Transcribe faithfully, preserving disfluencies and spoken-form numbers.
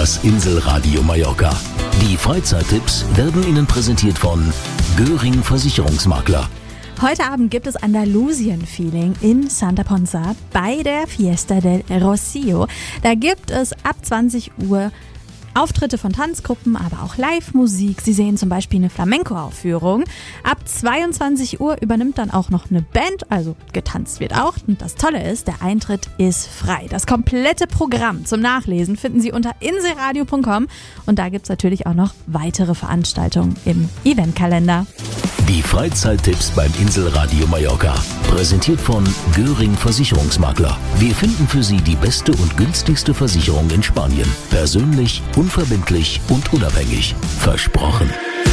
Das Inselradio Mallorca. Die Freizeittipps werden Ihnen präsentiert von Göring Versicherungsmakler. Heute Abend gibt es Andalusien-Feeling in Santa Ponsa bei der Fiesta del Rocío. Da gibt es ab zwanzig Uhr Auftritte von Tanzgruppen, aber auch Live-Musik. Sie sehen zum Beispiel eine Flamenco-Aufführung. Ab zweiundzwanzig Uhr übernimmt dann auch noch eine Band, also getanzt wird auch. Und das Tolle ist, der Eintritt ist frei. Das komplette Programm zum Nachlesen finden Sie unter inselradio punkt com und da gibt es natürlich auch noch weitere Veranstaltungen im Eventkalender. Die Freizeittipps beim Inselradio Mallorca. Präsentiert von Göring Versicherungsmakler. Wir finden für Sie die beste und günstigste Versicherung in Spanien. Persönlich, unverbindlich und unabhängig. Versprochen.